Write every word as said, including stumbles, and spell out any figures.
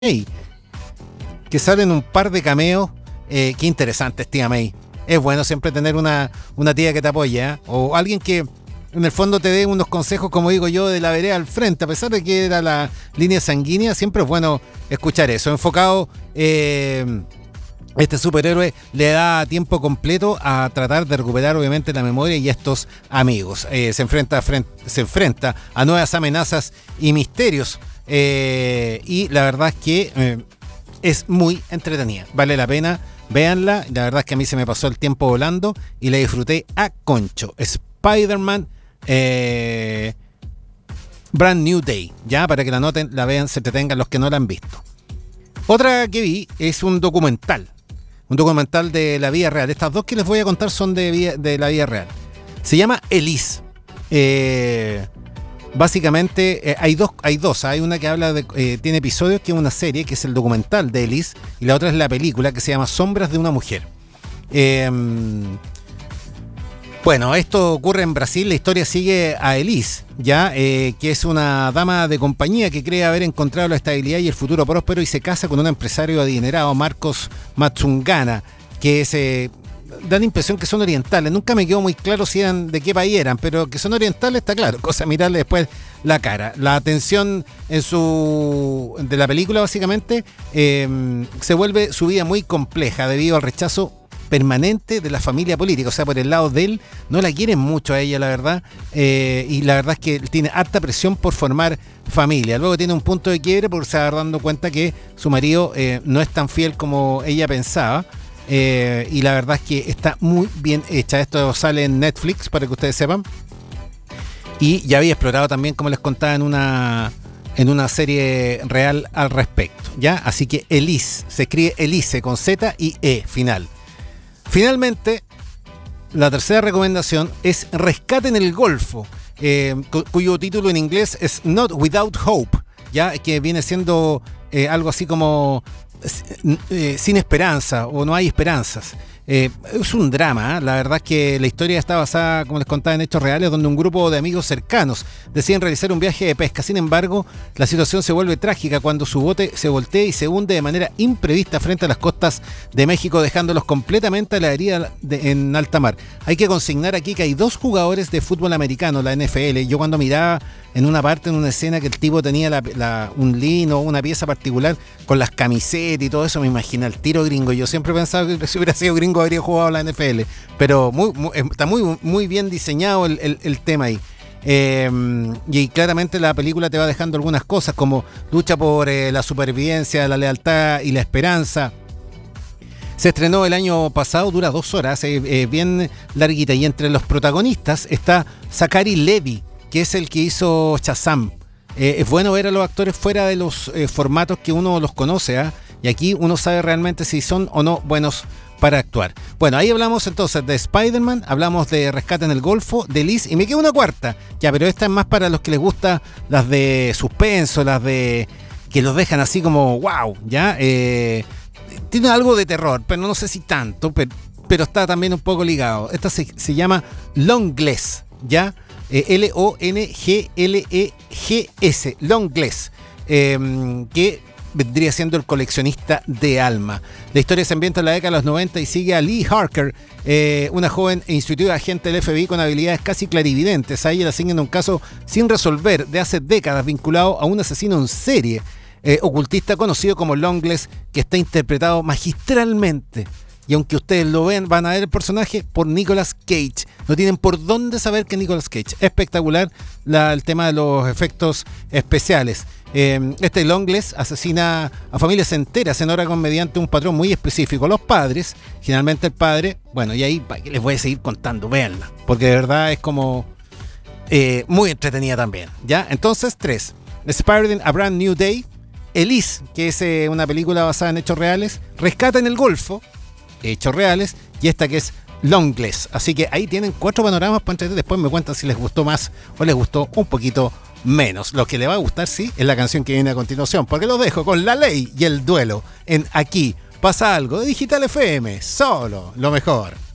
May, que salen un par de cameos. Eh, qué interesante es tía May. Es bueno siempre tener una, una tía que te apoye, ¿eh? O alguien que en el fondo te dé unos consejos, como digo yo, de la vereda al frente. A pesar de que era la línea sanguínea, siempre es bueno escuchar eso. Enfocado, eh, este superhéroe le da tiempo completo a tratar de recuperar obviamente la memoria y estos amigos. Eh, se, enfrenta, se enfrenta a nuevas amenazas y misterios. Eh, y la verdad es que eh, es muy entretenida. Vale la pena, véanla. La verdad es que a mí se me pasó el tiempo volando y la disfruté a concho. Spider-Man eh, Brand New Day, ya, para que la noten, la vean, se entretengan los que no la han visto. Otra que vi es un documental, un documental de la vida real. Estas dos que les voy a contar son de, vida, de la vida real. Se llama Elise. Eh, básicamente eh, hay dos, hay dos. Hay una que habla de, eh, tiene episodios, que es una serie, que es el documental de Elise, y la otra es la película que se llama Sombras de una mujer. Eh, Bueno, esto ocurre en Brasil. La historia sigue a Elise, ya eh, que es una dama de compañía que cree haber encontrado la estabilidad y el futuro próspero y se casa con un empresario adinerado, Marcos Matsungana, que se da la impresión que son orientales. Nunca me quedó muy claro si eran de qué país eran, pero que son orientales está claro, cosa mirarle después la cara. La atención en su de la película básicamente eh, se vuelve su vida muy compleja debido al rechazo permanente de la familia política. O sea, por el lado de él no la quieren mucho a ella, la verdad, eh, y la verdad es que tiene harta presión por formar familia. Luego tiene un punto de quiebre porque se va dando cuenta que su marido eh, no es tan fiel como ella pensaba, eh, y la verdad es que está muy bien hecha. Esto sale en Netflix, para que ustedes sepan, y ya había explorado también, como les contaba, en una en una serie real al respecto, ¿ya? Así que Elise, se escribe Elise con Z y E final. Finalmente, la tercera recomendación es Rescate en el Golfo, eh, cu- cuyo título en inglés es Not Without Hope, ya, que viene siendo eh, algo así como eh, sin esperanza o no hay esperanzas. Eh, es un drama, ¿eh? La verdad es que la historia está basada, como les contaba, en hechos reales, donde un grupo de amigos cercanos deciden realizar un viaje de pesca. Sin embargo, la situación se vuelve trágica cuando su bote se voltea y se hunde de manera imprevista frente a las costas de México, dejándolos completamente a la herida de, en alta mar. Hay que consignar aquí que hay dos jugadores de fútbol americano, la N F L. Yo cuando miraba en una parte, en una escena, que el tipo tenía la, la, un lino, una pieza particular con las camisetas y todo eso, me imagino el tiro gringo. Yo siempre pensaba que si hubiera sido gringo habría jugado la N F L, pero muy, muy, está muy, muy bien diseñado el, el, el tema ahí. Eh, y claramente la película te va dejando algunas cosas como lucha por eh, la supervivencia, la lealtad y la esperanza. Se estrenó el año pasado, dura dos horas, eh, eh, bien larguita, y entre los protagonistas está Zachary Levi, que es el que hizo Shazam. Eh, es bueno ver a los actores fuera de los eh, formatos que uno los conoce, ¿eh? Y aquí uno sabe realmente si son o no buenos para actuar. Bueno, ahí hablamos entonces de Spider-Man, hablamos de Rescate en el Golfo, de Liz, y me queda una cuarta, ya, pero esta es más para los que les gusta las de suspenso, las de que los dejan así como wow, ya. Eh, tiene algo de terror, pero no sé si tanto, pero, pero está también un poco ligado. Esta se, se llama Longless, ya. Eh, L O N G L E G S, Longless, eh, que vendría siendo el coleccionista de alma. La historia se ambienta en la década de los noventa y sigue a Lee Harker, eh, una joven e intuitiva agente del F B I con habilidades casi clarividentes. A ella le asignan un caso sin resolver de hace décadas vinculado a un asesino en serie, eh, ocultista conocido como Longless, que está interpretado magistralmente. Y aunque ustedes lo ven, van a ver el personaje por Nicolas Cage. No tienen por dónde saber que es Nicolas Cage. Espectacular la, el tema de los efectos especiales. Eh, este Longless asesina a familias enteras en Oregon mediante un patrón muy específico. Los padres, generalmente el padre, bueno, y ahí les voy a seguir contando, véanla, porque de verdad es como eh, muy entretenida también, ¿ya? Entonces, tres. Spider-Man A Brand New Day. Elise, que es eh, una película basada en hechos reales. Rescate en el Golfo, hechos reales, y esta que es Longless. Así que ahí tienen cuatro panoramas para entretener. Después me cuentan si les gustó más o les gustó un poquito menos. Lo que le va a gustar, sí, es la canción que viene a continuación, porque los dejo con La Ley y el Duelo en Aquí Pasa Algo de Digital F M. Solo lo mejor.